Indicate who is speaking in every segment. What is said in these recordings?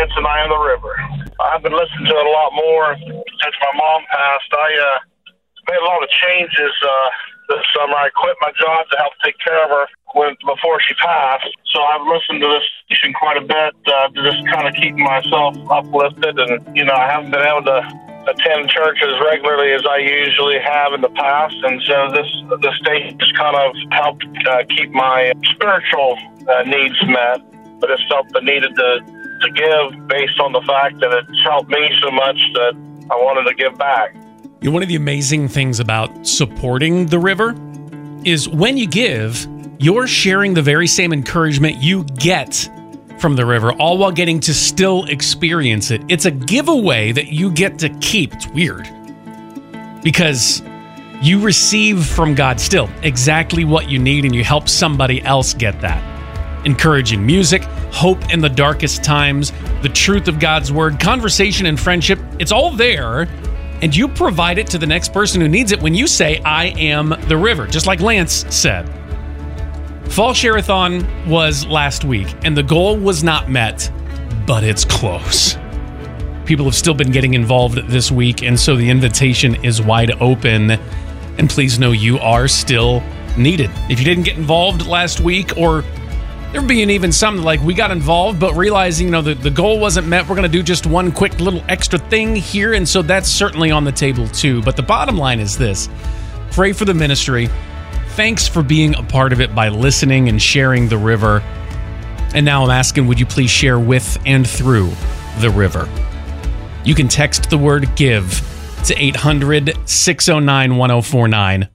Speaker 1: and I Am the River. I've been listening to it a lot more since my mom passed. I made a lot of changes this summer. I quit my job to help take care of her before she passed. So I've listened to this station quite a bit to just kind of keep myself uplifted. And, I haven't been able to attend church as regularly as I usually have in the past. And so this station just kind of helped keep my spiritual needs met. But it's something needed to give based on the fact that it's helped me so much that I wanted to give back.
Speaker 2: One of the amazing things about supporting the river is when you give, you're sharing the very same encouragement you get from the river, all while getting to still experience it. It's a giveaway that you get to keep. It's weird because you receive from God still exactly what you need, and you help somebody else get that. Encouraging music, hope in the darkest times, the truth of God's word, conversation and friendship, it's all there. And you provide it to the next person who needs it when you say, I am the river, just like Lance said. Fall Share-a-thon was last week, and the goal was not met, but it's close. People have still been getting involved this week, and so the invitation is wide open. And please know you are still needed. If you didn't get involved last week, or there being even some like we got involved, but realizing, the goal wasn't met, we're going to do just one quick little extra thing here. And so that's certainly on the table too. But the bottom line is this: pray for the ministry. Thanks for being a part of it by listening and sharing the river. And now I'm asking, would you please share with and through the river? You can text the word give to 800-609-1049.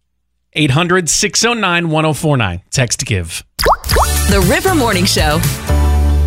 Speaker 2: 800-609-1049. Text give.
Speaker 3: The River Morning Show.